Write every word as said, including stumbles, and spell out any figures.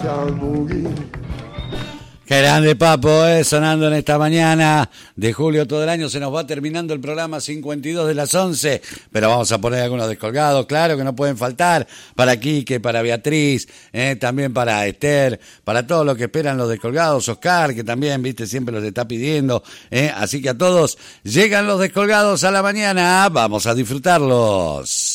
Qué grande, Papo, eh, sonando en esta mañana de julio todo el año. Se nos va terminando el programa cincuenta y dos de las once, pero vamos a poner algunos descolgados, claro que no pueden faltar, para Quique, para Beatriz, eh, también para Esther, para todos los que esperan los descolgados, Oscar, que también, viste, siempre los está pidiendo, eh, así que a todos llegan los descolgados a la mañana, vamos a disfrutarlos.